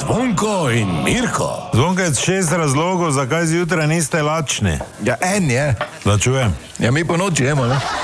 Zvonko in Mirko. Zvonko, 6 razlogov, zakaj zjutraj niste lačni. Ja, en je. Da čujem. Ja, mi po noči jemo, ne?